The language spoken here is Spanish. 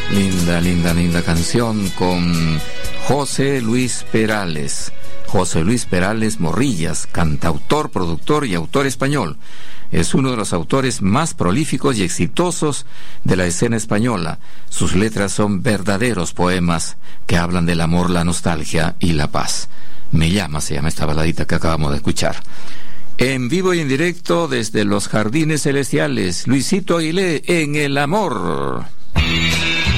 Linda, linda, linda canción con José Luis Perales. José Luis Perales Morrillas, cantautor, productor y autor español. Es uno de los autores más prolíficos y exitosos de la escena española. Sus letras son verdaderos poemas que hablan del amor, la nostalgia y la paz. Me llama, se llama esta baladita que acabamos de escuchar. En vivo y en directo desde los Jardines Celestiales, Luisito Aguilé en El Amor.